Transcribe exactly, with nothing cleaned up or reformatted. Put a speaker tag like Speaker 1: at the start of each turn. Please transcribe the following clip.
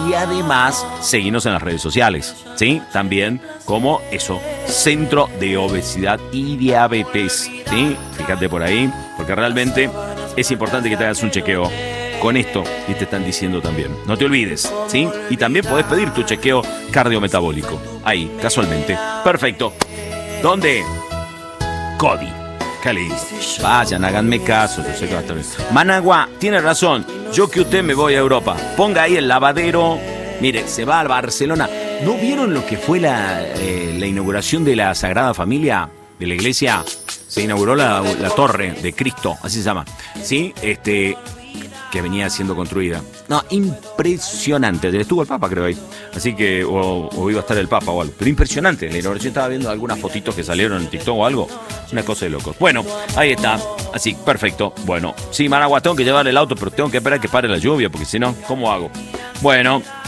Speaker 1: Y además, seguinos en las redes sociales, ¿sí? También como eso, Centro de Obesidad y Diabetes, ¿sí? Fíjate por ahí, porque realmente es importante que te hagas un chequeo con esto que te están diciendo también. No te olvides, ¿sí? Y también podés pedir tu chequeo cardiometabólico. Ahí, casualmente. Perfecto. ¿Dónde? Cody. Qué lindo. Vayan, háganme caso. Yo sé que va a estar bien. Managua, tiene razón. Yo que usted me voy a Europa. Ponga ahí el lavadero. Mire, se va a Barcelona. ¿No vieron lo que fue la, eh, la inauguración de la Sagrada Familia de la iglesia? Se inauguró la, la torre de Cristo, así se llama. Sí, este... que venía siendo construida. No, impresionante. Estuvo el Papa, creo, ahí. Así que, o, o iba a estar el Papa o algo. Pero impresionante. La inauguración, estaba viendo algunas fotitos que salieron en TikTok o algo. Una cosa de locos. Bueno, ahí está. Así, perfecto. Bueno, sí, Managua, tengo que llevar el auto, pero tengo que esperar que pare la lluvia, porque si no, ¿cómo hago? Bueno,